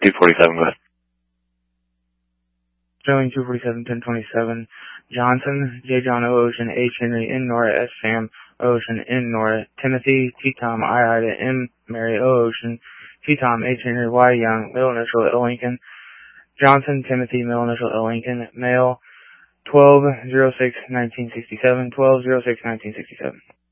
247, go ahead. Sterling 247, 1027. Johnson, J. John O. Ocean, H. Henry, N. Nora, S. Sam, Ocean, N. Nora. Timothy, T. Tom, I. Ida, M. Mary, O. Ocean, T. Tom, H. Henry, Y. Young, middle initial, L. Lincoln. Johnson, Timothy, middle initial, L. Lincoln. Male, 12/06/1967, 12/06/1967.